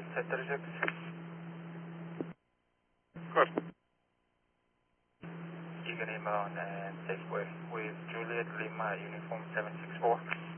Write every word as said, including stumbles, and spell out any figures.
set thirty-six. Good. You can email on uh, Safeway with Juliet Lima Uniform seven six four.